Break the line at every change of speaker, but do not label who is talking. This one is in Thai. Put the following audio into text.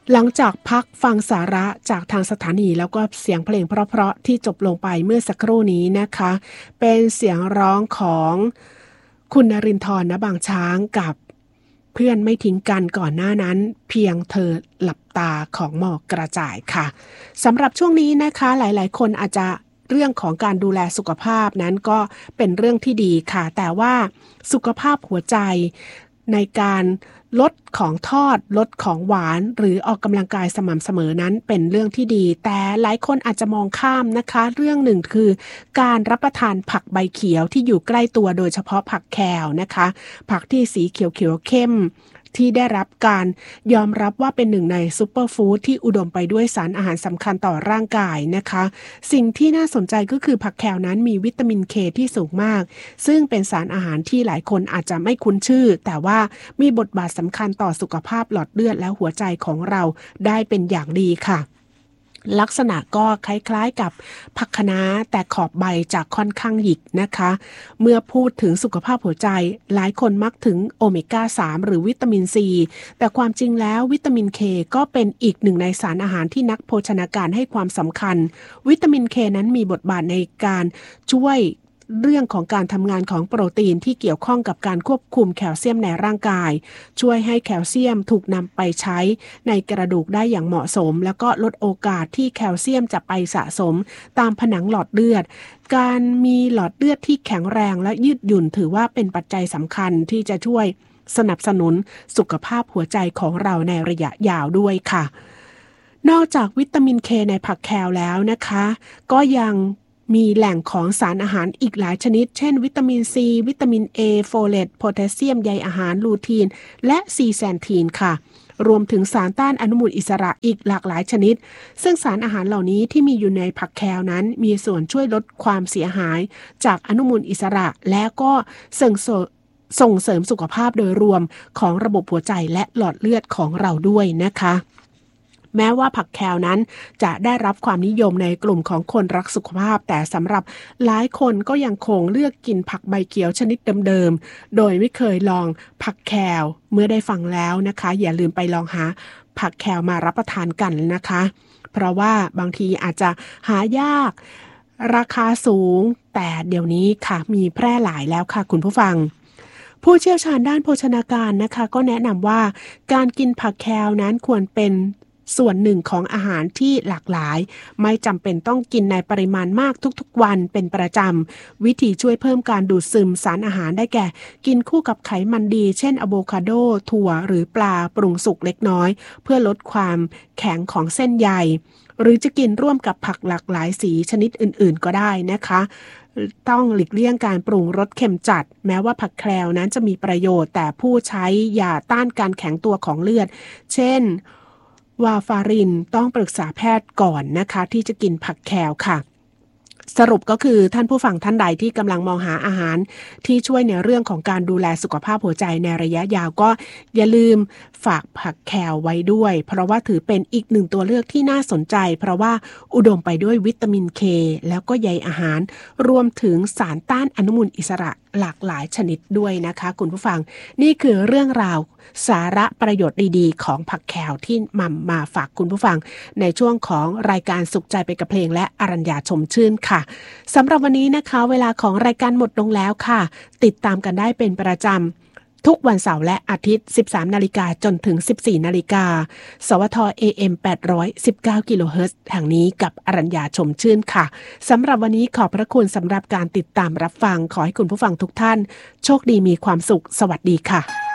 หลังจากพักฟังสาระจากทางสถานีแล้วก็เสียงเพลงเพราะๆที่จบลงไปเมื่อสักครู่นี้นะคะเป็นเสียงร้องของคุณนรินทร์ ณ บางช้างกับเพื่อนไม่ทิ้งกันก่อนหน้านั้นเพียงเธอหลับตาของหมอกกระจ่ายค่ะสำหรับช่วงนี้นะคะหลายๆคนอาจจะเรื่องของการดูแลสุขภาพนั้นก็เป็นเรื่องที่ดีค่ะแต่ว่าสุขภาพหัวใจในการลดของทอดลดของหวานหรือออกกำลังกายสม่ำเสมอนั้นเป็นเรื่องที่ดีแต่หลายคนอาจจะมองข้ามนะคะเรื่องหนึ่งคือการรับประทานผักใบเขียวที่อยู่ใกล้ตัวโดยเฉพาะผักแคลนะคะผักที่สีเขียวๆเข้มที่ได้รับการยอมรับว่าเป็นหนึ่งในซูเปอร์ฟู้ดที่อุดมไปด้วยสารอาหารสำคัญต่อร่างกายนะคะสิ่งที่น่าสนใจก็คือผักแคลนั้นมีวิตามินเคที่สูงมากซึ่งเป็นสารอาหารที่หลายคนอาจจะไม่คุ้นชื่อแต่ว่ามีบทบาทสำคัญต่อสุขภาพหลอดเลือดและหัวใจของเราได้เป็นอย่างดีค่ะลักษณะก็คล้ายๆกับผักคะน้าแต่ขอบใบจะค่อนข้างหยิกนะคะเมื่อพูดถึงสุขภาพหัวใจหลายคนมักถึงโอเมก้า3หรือวิตามินซีแต่ความจริงแล้ววิตามินเคก็เป็นอีกหนึ่งในสารอาหารที่นักโภชนาการให้ความสำคัญวิตามินเคนั้นมีบทบาทในการช่วยเรื่องของการทำงานของโปรตีนที่เกี่ยวข้องกับการควบคุมแคลเซียมในร่างกายช่วยให้แคลเซียมถูกนำไปใช้ในกระดูกได้อย่างเหมาะสมแล้วก็ลดโอกาสที่แคลเซียมจะไปสะสมตามผนังหลอดเลือดการมีหลอดเลือดที่แข็งแรงและยืดหยุ่นถือว่าเป็นปัจจัยสำคัญที่จะช่วยสนับสนุนสุขภาพหัวใจของเราในระยะยาวด้วยค่ะนอกจากวิตามินเคในผักแคลแล้วนะคะก็ยังมีแหล่งของสารอาหารอีกหลายชนิดเช่นวิตามินซีวิตามินเอโฟเลตโพแทสเซียมใยอาหารลูทีนและซีแซนทีนค่ะรวมถึงสารต้านอนุมูลอิสระอีกหลากหลายชนิดซึ่งสารอาหารเหล่านี้ที่มีอยู่ในผักแคลนั้นมีส่วนช่วยลดความเสียหายจากอนุมูลอิสระและก็ส่งเสริมสุขภาพโดยรวมของระบบหัวใจและหลอดเลือดของเราด้วยนะคะแม้ว่าผักแคลนั้นจะได้รับความนิยมในกลุ่มของคนรักสุขภาพแต่สำหรับหลายคนก็ยังคงเลือกกินผักใบเขียวชนิดเดิมๆโดยไม่เคยลองผักแคลเมื่อได้ฟังแล้วนะคะอย่าลืมไปลองหาผักแคลมารับประทานกันนะคะเพราะว่าบางทีอาจจะหายากราคาสูงแต่เดี๋ยวนี้ค่ะมีแพร่หลายแล้วค่ะคุณผู้ฟังผู้เชี่ยวชาญด้านโภชนาการนะคะก็แนะนำว่าการกินผักแคลนั้นควรเป็นส่วนหนึ่งของอาหารที่หลากหลายไม่จำเป็นต้องกินในปริมาณมากทุกๆวันเป็นประจำวิธีช่วยเพิ่มการดูดซึมสารอาหารได้แก่กินคู่กับไขมันดีเช่นอะโวคาโดถั่วหรือปลาปรุงสุกเล็กน้อยเพื่อลดความแข็งของเส้นใยหรือจะกินร่วมกับผักหลากหลายสีชนิดอื่นๆก็ได้นะคะต้องหลีกเลี่ยงการปรุงรสเค็มจัดแม้ว่าผักแคลนั้นจะมีประโยชน์แต่ผู้ใช้ยาต้านการแข็งตัวของเลือดเช่นวาฟารินต้องปรึกษาแพทย์ก่อนนะคะที่จะกินผักแคลค่ะสรุปก็คือท่านผู้ฟังท่านใดที่กำลังมองหาอาหารที่ช่วยในเรื่องของการดูแลสุขภาพหัวใจในระยะยาวก็อย่าลืมฝากผักแคลไว้ด้วยเพราะว่าถือเป็นอีกหนึ่งตัวเลือกที่น่าสนใจเพราะว่าอุดมไปด้วยวิตามินเคแล้วก็ใยอาหารรวมถึงสารต้านอนุมูลอิสระหลากหลายชนิดด้วยนะคะคุณผู้ฟังนี่คือเรื่องราวสาระประโยชน์ดีๆของผักแคลที่มาฝากคุณผู้ฟังในช่วงของรายการสุขใจไปกับเพลงและอรัญญาชมชื่นค่ะสำหรับวันนี้นะคะเวลาของรายการหมดลงแล้วค่ะติดตามกันได้เป็นประจำทุกวันเสาร์และอาทิตย์ 13 นาฬิกาจนถึง 14 นาฬิกาสวท AM 819 กิโลเฮิรตซ์แห่งนี้กับอรัญญาชมชื่นค่ะสำหรับวันนี้ขอบพระคุณสำหรับการติดตามรับฟังขอให้คุณผู้ฟังทุกท่านโชคดีมีความสุขสวัสดีค่ะ